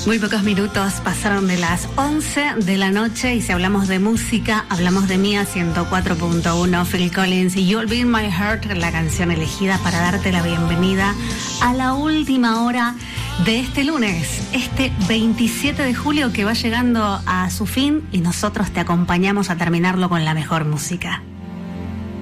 Muy pocos minutos pasaron de las 11 de la noche y si hablamos de música, hablamos de Mía 104.1, Phil Collins y You'll Be in My Heart, la canción elegida para darte la bienvenida a la última hora de este lunes, este 27 de julio que va llegando a su fin y nosotros te acompañamos a terminarlo con la mejor música.